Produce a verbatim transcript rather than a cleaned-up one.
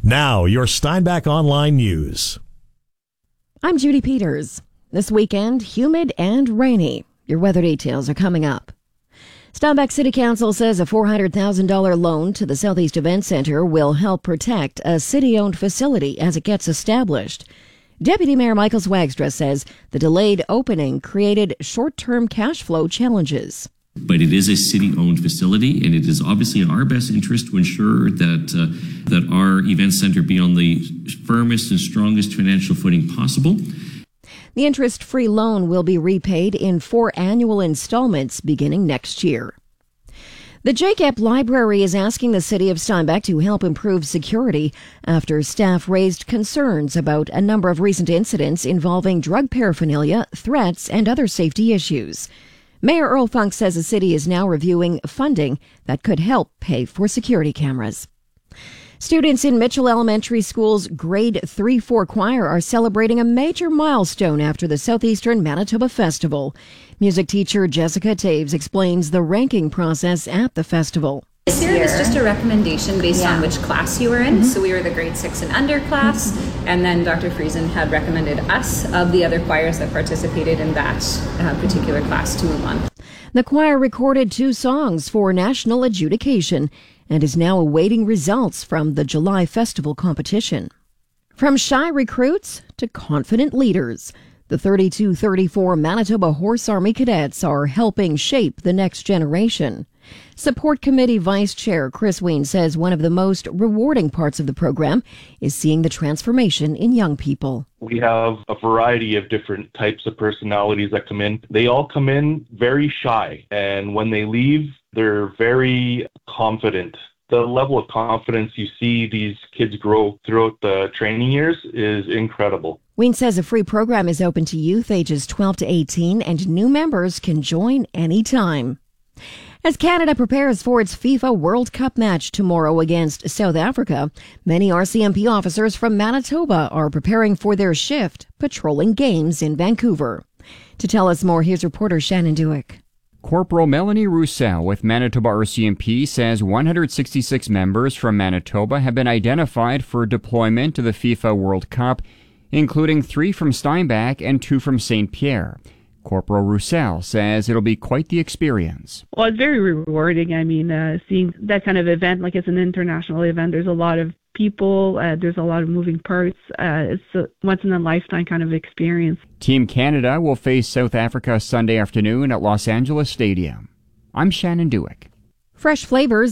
Now, your Steinbach Online News. I'm Judy Peters. This weekend, humid and rainy. Your weather details are coming up. Steinbach City Council says a four hundred thousand dollars loan to the Southeast Event Center will help protect a city-owned facility as it gets established. Deputy Mayor Michael Swagstra says the delayed opening created short-term cash flow challenges. But it is a city-owned facility, and it is obviously in our best interest to ensure that uh, that our event center be on the firmest and strongest financial footing possible. The interest-free loan will be repaid in four annual installments beginning next year. The J C A P Library is asking the city of Steinbach to help improve security after staff raised concerns about a number of recent incidents involving drug paraphernalia, threats, and other safety issues. Mayor Earl Funk says the city is now reviewing funding that could help pay for security cameras. Students in Mitchell Elementary School's Grade three four choir are celebrating a major milestone after the Southeastern Manitoba Festival. Music teacher Jessica Taves explains the ranking process at the festival. This year it was just a recommendation based yeah. on which class you were in. Mm-hmm. So we were the grade six and under class, mm-hmm. and then Doctor Friesen had recommended us of the other choirs that participated in that uh, particular class to move on. The choir recorded two songs for national adjudication and is now awaiting results from the July festival competition. From shy recruits to confident leaders, the thirty-two thirty-four Manitoba Horse Army cadets are helping shape the next generation. Support Committee Vice Chair Chris Ween says one of the most rewarding parts of the program is seeing the transformation in young people. We have a variety of different types of personalities that come in. They all come in very shy, and when they leave, they're very confident. The level of confidence you see these kids grow throughout the training years is incredible. Ween says a free program is open to youth ages twelve to eighteen, and new members can join anytime. As Canada prepares for its FIFA World Cup match tomorrow against South Africa, many R C M P officers from Manitoba are preparing for their shift, patrolling games in Vancouver. To tell us more, here's reporter Shannon Dewick. Corporal Melanie Roussel with Manitoba R C M P says one hundred sixty-six members from Manitoba have been identified for deployment to the FIFA World Cup, including three from Steinbach and two from Saint Pierre. Corporal Roussel says it'll be quite the experience. Well, it's very rewarding. I mean, uh, seeing that kind of event, like it's an international event, there's a lot of people, uh, there's a lot of moving parts. Uh, it's a once-in-a-lifetime kind of experience. Team Canada will face South Africa Sunday afternoon at Los Angeles Stadium. I'm Shannon Dewick. Fresh flavors